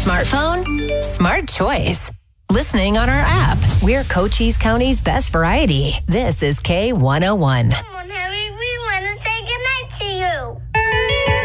Smartphone? Smart choice. Listening on our app. We're Cochise County's best variety. This is K101.